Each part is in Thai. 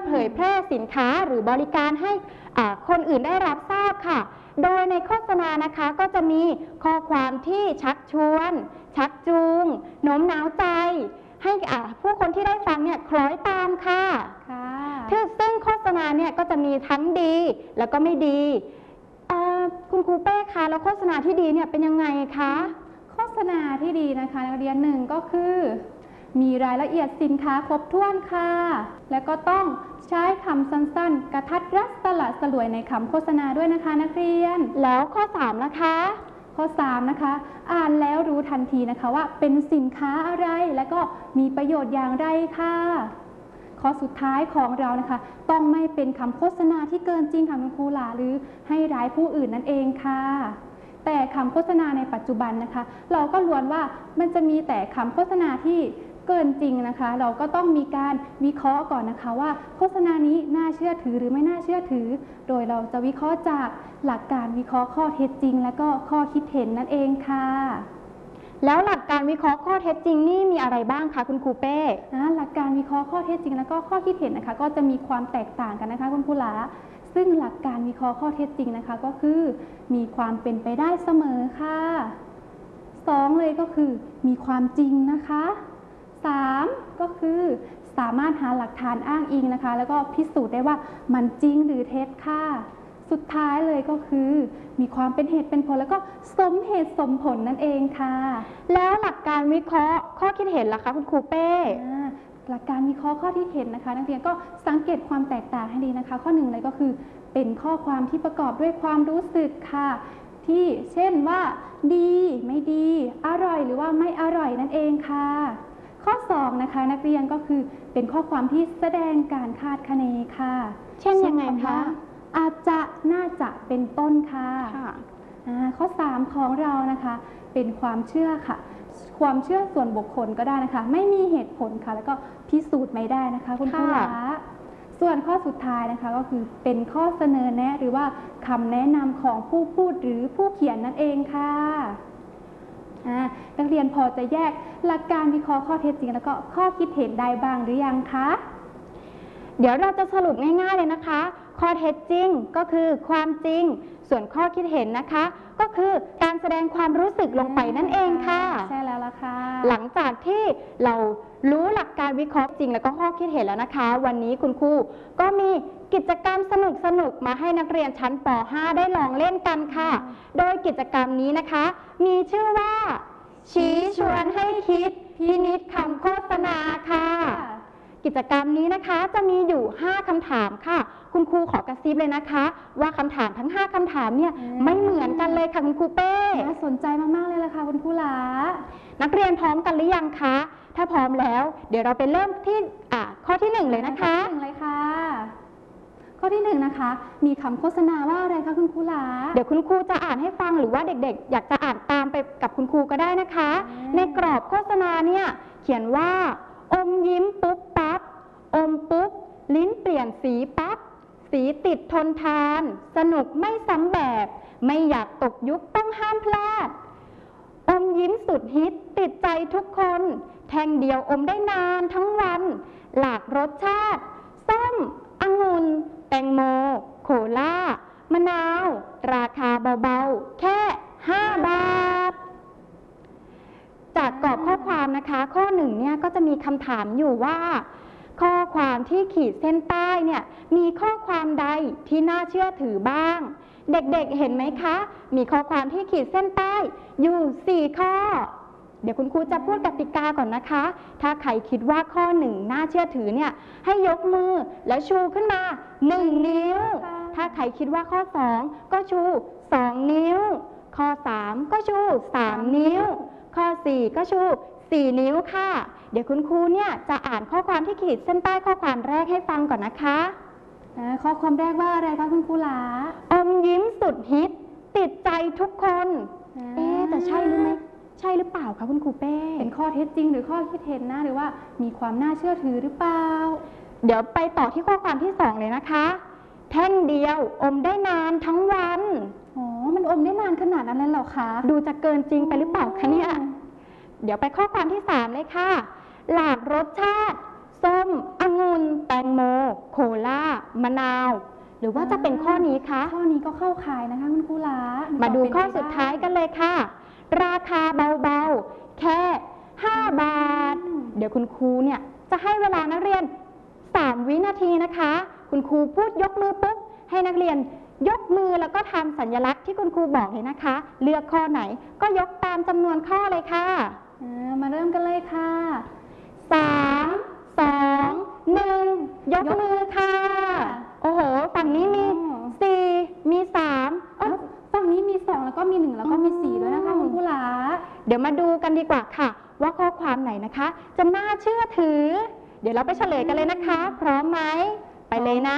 เผยแพร่สินค้าหรือบริการให้คนอื่นได้รับทราบค่ะโดยในโฆษณานะคะก็จะมีข้อความที่ชักชวนชักจูงโน้มน้าวใจให้ผู้คนที่ได้ฟังเนี่ยคล้อยตามค่ะซึ่งโฆษณาเนี่ยก็จะมีทั้งดีแล้วก็ไม่ดีคุณครูเป้คะแล้วโฆษณาที่ดีเนี่ยเป็นยังไงคะโฆษณาที่ดีนะคะนักเรียนหนึ่งก็คือมีรายละเอียดสินค้าครบถ้วนค่ะและก็ต้องใช้คำสั้นๆกระทัดรัดสละสลวยในคำโฆษณาด้วยนะคะนักเรียนแล้วข้อ3ล่ะคะข้อ3นะคะอ่านแล้วรู้ทันทีนะคะว่าเป็นสินค้าอะไรและก็มีประโยชน์อย่างไรค่ะข้อสุดท้ายของเรานะคะต้องไม่เป็นคำโฆษณาที่เกินจริงค่ะคุณครูหลาหรือให้ร้ายผู้อื่นนั่นเองค่ะแต่คำโฆษณาในปัจจุบันนะคะเราก็ล้วนว่ามันจะมีแต่คำโฆษณาที่เกินจริงนะคะเราก็ต้องมีการวิเคราะห์ก่อนนะคะว่าโฆษณานี้น่าเชื่อถือหรือไม่น่าเชื่อถือโดยเราจะวิเคราะห์จากหลักการวิเคราะห์ข้อเท็จจริงและก็ข้อคิดเห็นนั่นเองค่ะแล้วหลักการวิเคราะห์ข้อเท็จจริงนี่มีอะไรบ้างคะคุณครูเป้หลักการวิเคราะห์ข้อเท็จจริงและก็ข้อคิดเห็นนะคะก็จะมีความแตกต่างกันนะคะคุณครูหลาซึ่งหลักการวิเคราะห์ข้อเท็จจริงนะคะก็คือมีความเป็นไปได้เสมอค่ะ2เลยก็คือมีความจริงนะคะ3ก็คือสามารถหาหลักฐานอ้างอิงนะคะแล้วก็พิสูจน์ได้ว่ามันจริงหรือเท็จค่ะสุดท้ายเลยก็คือมีความเป็นเหตุเป็นผลแล้วก็สมเหตุสมผลนั่นเองค่ะแล้วหลักการวิเคราะห์ข้อคิดเห็นล่ะคะคุณครูเป้หลักการวิเคราะห์ข้อคิดเห็นนะคะนักเรียนก็สังเกตความแตกต่างให้ดีนะคะข้อ1เลยก็คือเป็นข้อความที่ประกอบด้วยความรู้สึกค่ะที่เช่นว่าดีไม่ดีอร่อยหรือว่าไม่อร่อยนั่นเองค่ะข้อ2นะคะนักเรียนก็คือเป็นข้อความที่แสดงการคาดคะเนค่ะเช่นยังไงคะอาจจะน่าจะเป็นต้นค่ะข้อ3ของเรานะคะเป็นความเชื่อค่ะความเชื่อส่วนบุคคลก็ได้นะคะไม่มีเหตุผลค่ะแล้วก็พิสูจน์ไม่ได้นะคะคุณครูหลาส่วนข้อสุดท้ายนะคะก็คือเป็นข้อเสนอแนะหรือว่าคำแนะนำของผู้พูดหรือผู้เขียนนั่นเองค่ะนักเรียนพอจะแยกหลักการวิเคราะห์ข้อเท็จจริงแล้วก็ข้อคิดเห็นได้บ้างหรือยังคะเดี๋ยวเราจะสรุปง่ายๆเลยนะคะข้อเท็จจริงก็คือความจริงส่วนข้อคิดเห็นนะคะก็คือการแสดงความรู้สึกลงไปนั่นเองค่ะใช่แล้วล่ะค่ะหลังจากที่เรารู้หลักการวิเคราะห์จริงแล้วก็ข้อคิดเห็นแล้วนะคะวันนี้คุณครูก็มีกิจกรรมสนุกๆมาให้นักเรียนชั้นป .5 ได้ลองเล่นกันค่ะโดยกิจกรรมนี้นะคะมีชื่อว่าชี้ชวนให้คิดพินิจคำโฆษณาค่ะกิจกรรมนี้นะคะจะมีอยู่5คำถามค่ะคุณครูขอกระซิบเลยนะคะว่าคำถามทั้ง5คำถามเนี่ยไม่เหมือนกันเลยค่ะคุณครูเป้น่าสนใจมากๆเลยล่ะค่ะคุณครูหลานักเรียนพร้อมกันหรือยังคะถ้าพร้อมแล้วเดี๋ยวเราไปเริ่มที่ข้อที่1เลยนะคะข้อที่1เลยค่ะข้อที่1นะคะมีคำโฆษณาว่าอะไรคะคุณครูหลาเดี๋ยวคุณครูจะอ่านให้ฟังหรือว่าเด็กๆอยากจะอ่านตามไปกับคุณครูก็ได้นะคะในกรอบโฆษณาเนี่ยเขียนว่าอมยิ้มปุ๊บปั๊บอมปุ๊บลิ้นเปลี่ยนสีปั๊บสีติดทนทานสนุกไม่ซ้ำแบบไม่อยากตกยุคต้องห้ามพลาดอมยิ้มสุดฮิตติดใจทุกคนแท่งเดียวอมได้นานทั้งวันหลากรสชาติส้มองุ่นแตงโมโคลามะนาวราคาเบาๆแค่5 บาทจากกรอบข้อความนะคะข้อ1เนี่ยก็จะมีคำถามอยู่ว่าข้อความที่ขีดเส้นใต้เนี่ยมีข้อความใดที่น่าเชื่อถือบ้างเด็กๆเห็นไหมคะมีข้อความที่ขีดเส้นใต้อยู่4ข้อเดี๋ยวคุณครูจะพูดกติกาก่อนนะคะถ้าใครคิดว่าข้อ1น่าเชื่อถือเนี่ยให้ยกมือแล้วชูขึ้นมา1 นิ้วถ้าใครคิดว่าข้อ2ก็ชู2 นิ้วข้อ3ก็ชู3 นิ้วข้อ4ก็ชู4 นิ้วค่ะเดี๋ยวคุณครูเนี่ยจะอ่านข้อความที่ขีดเส้นใต้ข้อความแรกให้ฟังก่อนนะคะข้อความแรกว่าอะไรคะคุณครูหลาอมยิ้มสุดฮิตติดใจทุกคนแต่ใช่หรือไม่ใช่หรือเปล่าคะคุณครูเป้เป็นข้อเท็จจริงหรือข้อคิดเห็นนะหรือว่ามีความน่าเชื่อถือหรือเปล่าเดี๋ยวไปต่อที่ข้อความที่2เลยนะคะแท่งเดียวอมได้นานทั้งวันมันอมได้นานขนาดนั้นเลยเหรอคะดูจะเกินจริงไปหรือเปล่าคะเนี่ยเดี๋ยวไปข้อความที่3เลยค่ะหลากรสชาติส้มองุ่นแตงโมโคลามะนาว หรือว่าจะเป็นข้อนี้คะข้อนี้ก็เข้าข่ายนะคะคุณครูหลามาดูข้อสุดท้ายกันเลยค่ะ ราคาเบาๆ แค่ 5 บาท เดี๋ยวคุณครูเนี่ยจะให้เวลานักเรียน 3 วินาทีนะคะ คุณครูพูดยกมือปุ๊บให้นักเรียนยกมือแล้วก็ทำสัญลักษณ์ที่คุณครูบอกเลยนะคะ เลือกข้อไหนก็ยกตามจำนวนข้อเลยค่ะมาเริ่มกันเลยค่ะ 3 2 1 ยกมือค่ะ โอ้โห ฝั่งนี้มี 4 มี3 ฝั่งนี้มี2แล้วก็มี1แล้วก็มี4ด้วยนะคะคุณครูหลาเดี๋ยวมาดูกันดีกว่าค่ะ ว่าข้อความไหนนะคะ จะน่าเชื่อถือ เดี๋ยวเราไปเฉลยกันเลยนะคะ พร้อมไหม ไปเลยนะ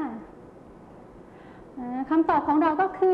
คำตอบของเราก็คือ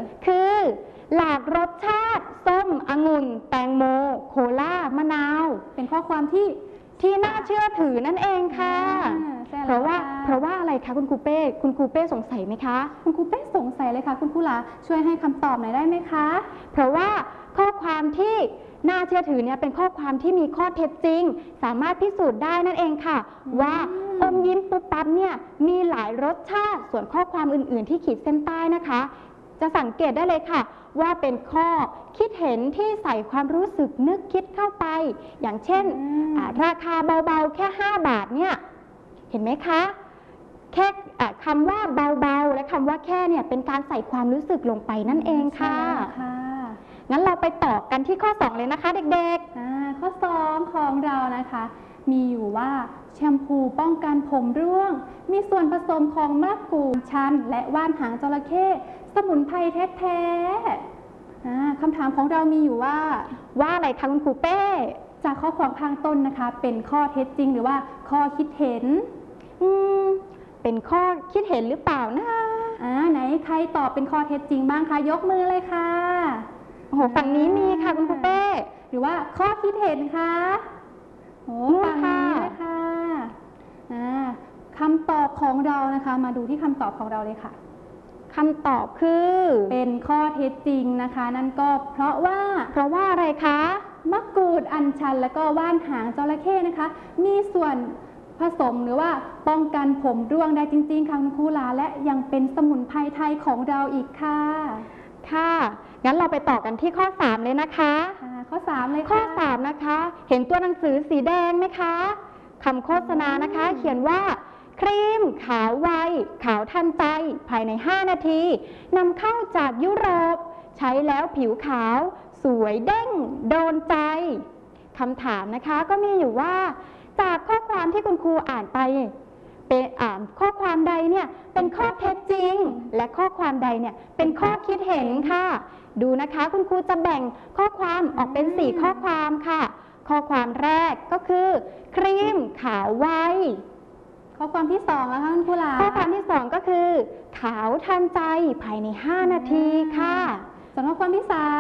หลากรสชาติ ส้มองุ่น แตงโม โคลามะนาวเป็นข้อความที่น่าเชื่อถือนั่นเองค่ะใช่เพแล้วราะว่าอะไรคะคุณครูเป้ คุณครูเป้สงสัยไหมคะคุณครูเป้สงสัยเลยค่ะคุณครูหลาช่วยให้คำตอบหน่อยได้ไหมคะเพราะว่าข้อความที่น่าเชื่อถือเนี่ยเป็นข้อความที่มีข้อเท็จจริง สามารถพิสูจน์ได้นั่นเองค่ะ ว่าอมยิ้มปุ๊บปั๊บเนี่ยมีหลายรสชาติส่วนข้อความอื่นๆที่ขีดเส้นใต้นะคะ จะสังเกตได้เลยค่ะ ว่าเป็นข้อคิดเห็นที่ใส่ความรู้สึกนึกคิดเข้าไป อย่างเช่นราคาเบาๆแค่ 5 บาทเนี่ยเห็นไหมคะแค่คำว่าเบาๆและคำว่าแค่เนี่ยเป็นการใส่ความรู้สึกลงไปนั่นเองค่ะ งั้นเราไปต่อกันที่ข้อ 2 เลยนะคะเด็กๆข้อ2ของเรานะคะ มีอยู่ว่าแชมพูป้องกันผมร่วง มีส่วนผสมของมะกรูดชันและว่านหางจระเข้สมุนไพรแท้ๆคำถามของเรามีอยู่ว่าอะไรคะคุณครูเป้จากข้อความข้างต้นนะคะ เป็นข้อเท็จจริงหรือว่าข้อคิดเห็นเป็นข้อคิดเห็นหรือเปล่านะไหนใครตอบเป็นข้อเท็จจริงบ้างคะยกมือเลยค่ะโอ้โหฝั่งนี้มีค่ะคุณครูเป้หรือว่าข้อคิดเห็นคะฝั่งนี้เลยค่ะคำตอบของเรานะคะมาดูที่คำตอบของเราเลยค่ะคำตอบคือเป็นข้อเท็จจริงนะคะนั่นก็เพราะว่าอะไรคะมะกรูดอัญชันแล้วก็ว่านหางจระเข้นะคะมีส่วนผสมหรือว่าป้องกันผมร่วงได้จริงๆค่ะคุณครูหลาและยังเป็นสมุนไพรไทยของเราอีกค่ะงั้นเราไปต่อกันที่ข้อ 3 เลยนะคะข้อ 3 เลยค่ะข้อ 3 นะคะเห็นตัวหนังสือสีแดงไหมคะคำโฆษณานะคะเขียนว่าครีมขาวไวขาวทันใจภายใน 5 นาทีนำเข้าจากยุโรปใช้แล้วผิวขาวสวยเด้งโดนใจคำถามนะคะก็มีอยู่ว่าจากข้อความที่คุณครูอ่านไปเป็นข้อความใดเนี่ยเป็นข้อเท็จจริงและข้อความใดเนี่ยเป็นข้อคิดเห็นค่ะดูนะคะคุณครูจะแบ่งข้อความออกเป็น4ข้อความค่ะข้อความแรกก็คือครีมขาวไวข้อความที่2แล้วค่ะคุณครูหลาข้อความที่2ก็คือขาวทันใจภายใน5 นาทีค่ะส่วนข้อความที่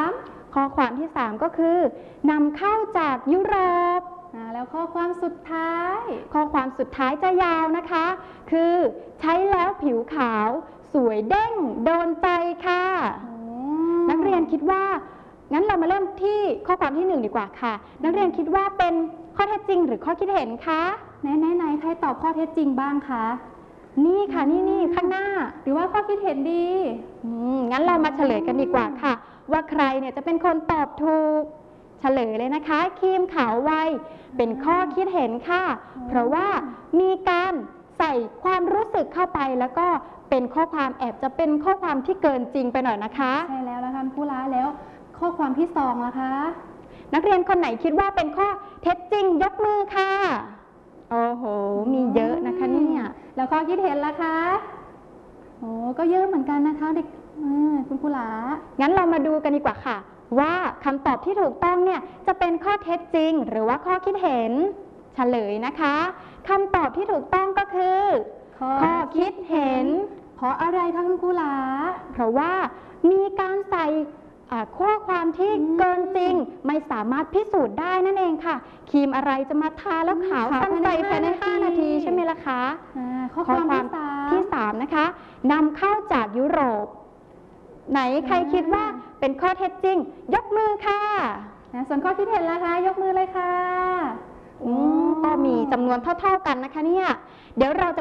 3 ข้อความที่3ก็คือนำเข้าจากยุโรปแล้วข้อความสุดท้ายจะยาวนะคะคือใช้แล้วผิวขาวสวยเด้งโดนใจค่ะนักเรียนคิดว่างั้นเรามาเริ่มที่ข้อความที่1ดีกว่าค่ะนักเรียนคิดว่าเป็นข้อเท็จจริงหรือข้อคิดเห็นคะไหนใครตอบข้อเท็จจริงบ้างคะนี่ค่ะนี่ข้างหน้าหรือว่าข้อคิดเห็นดีงั้นเรามาเฉลยกันดีกว่าค่ะว่าใครเนี่ยจะเป็นคนตอบถูกเฉลยเลยนะคะครีมขาวไวเป็นข้อคิดเห็นค่ะเพราะว่ามีการใส่ความรู้สึกเข้าไปแล้วก็เป็นข้อความแอบจะเป็นข้อความที่เกินจริงไปหน่อยนะคะใช่แล้วค่ะผู้ร้ายแล้วข้อความที่2ล่ะคะนักเรียนคนไหนคิดว่าเป็นข้อเท็จจริงยกมือค่ะโอ้โหมีเยอะนะคะเนี่ยแล้วข้อคิดเห็นล่ะคะก็เยอะเหมือนกันนะคะเด็กคุณครูหลางั้นเรามาดูกันดีกว่าค่ะว่าคำตอบที่ถูกต้องเนี่ยจะเป็นข้อเท็จจริงหรือว่าข้อคิดเห็นเฉลยนะคะคำตอบที่ถูกต้องก็คือข้อคิดเห็นเพราะอะไรคะคุณครูหลาเพราะว่ามีการใส่ข้อความที่เกินจริงไม่สามารถพิสูจน์ได้นั่นเองค่ะครีมอะไรจะมาทาแล้วขาวทันใจภายใน5 นาทีใช่ไหมล่ะคะข้อความที่3นะคะนำเข้าจากยุโรปไหนใครคิดว่าเป็นข้อเท็จจริงยกมือค่ะส่วนข้อคิดเห็นล่ะคะยกมือเลยค่ะก็มีจำนวนเท่าๆกันนะคะเนี่ยเดี๋ยวเราจะ